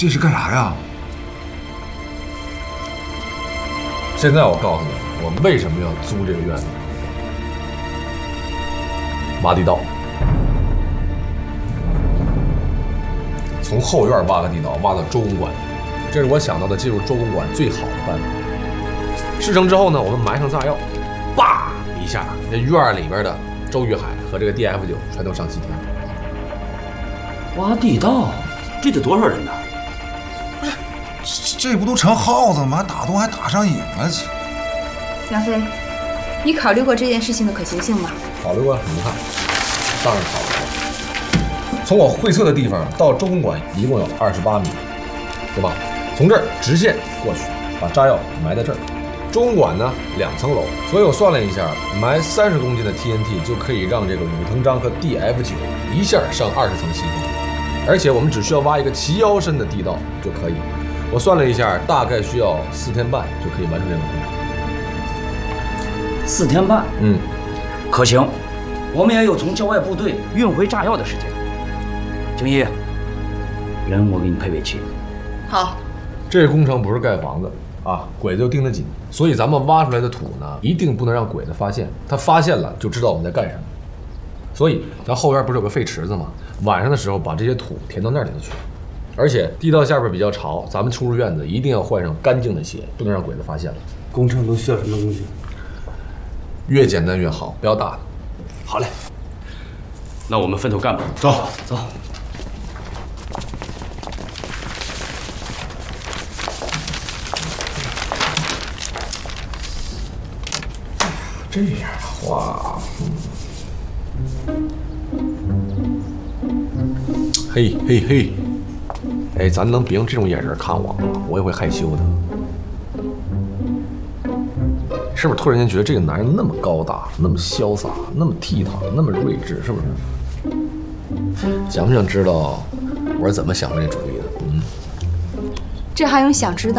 这是干啥呀？ 现在我告诉你，我们为什么要租这个院子？挖地道，从后院挖个地道，挖到周公馆，这是我想到的进入周公馆最好的办法。事成之后呢，我们埋上炸药，叭一下，这院里边的周玉海和这个 DF9全都上西天。 挖地道，这得多少人呢？ 这不都成耗子吗？打洞还打上瘾了。 杨飞，你考虑过这件事情的可行性吗？ 考虑过，你看，当然考虑过。从我会测的地方到周公馆一共有28米，对吧？从这儿直线过去，把炸药埋在这儿。周公馆呢2层楼，所以我算了一下，埋30公斤的 TNT 就可以让这个武藤章和 DF9一下上20层西天，而且我们只需要挖一个齐腰深的地道就可以。我算了一下，大概需要4天半就可以完成这个工程。 4天半，可行。我们也有从郊外部队运回炸药的时间。景一，人我给你配备齐。 好。 这个工程不是盖房子啊，鬼子就盯得紧，所以咱们挖出来的土呢，一定不能让鬼子发现，他发现了就知道我们在干什么。所以咱后院不是有个废池子吗？晚上的时候把这些土填到那里头去。而且地道下边比较潮，咱们出入院子一定要换上干净的鞋，不能让鬼子发现了。 工程都需要什么东西？ 越简单越好，不要大的。 好嘞，那我们分头干吧。 走走。 这样的话，嘿嘿嘿，哎，咱能别用这种眼神看我吗？我也会害羞的。是不是突然间觉得这个男人那么高大，那么潇洒，那么倜傥，那么睿智，是不是？想不想知道我是怎么想出这主意的？ 这还用想知道？